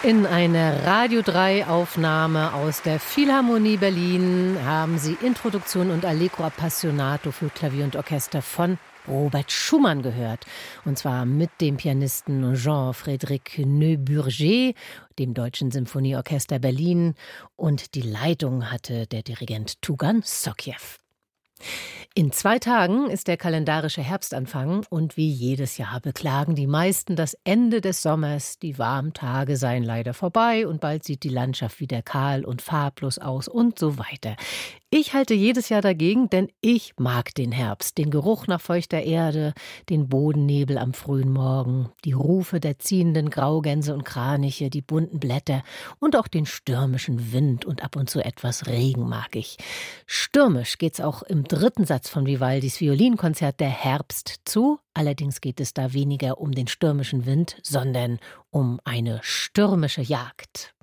In einer Radio 3 Aufnahme aus der Philharmonie Berlin haben Sie Introduktion und Allegro Appassionato für Klavier und Orchester von Robert Schumann gehört. Und zwar mit dem Pianisten Jean-Frédéric Neuburger, dem Deutschen Symphonieorchester Berlin. Und die Leitung hatte der Dirigent Tugan Sokiew. In 2 Tagen ist der kalendarische Herbstanfang und wie jedes Jahr beklagen die meisten das Ende des Sommers. Die warmen Tage seien leider vorbei und bald sieht die Landschaft wieder kahl und farblos aus und so weiter. Ich halte jedes Jahr dagegen, denn ich mag den Herbst, den Geruch nach feuchter Erde, den Bodennebel am frühen Morgen, die Rufe der ziehenden Graugänse und Kraniche, die bunten Blätter und auch den stürmischen Wind und ab und zu etwas Regen mag ich. Stürmisch geht's auch im 3. Satz von Vivaldis Violinkonzert Der Herbst zu. Allerdings geht es da weniger um den stürmischen Wind, sondern um eine stürmische Jagd.